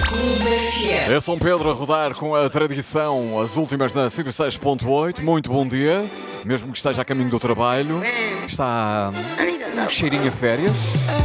É São Pedro a rodar com a tradição, as últimas na 106.8. Muito bom dia, mesmo que esteja a caminho do trabalho. Está um cheirinho a férias.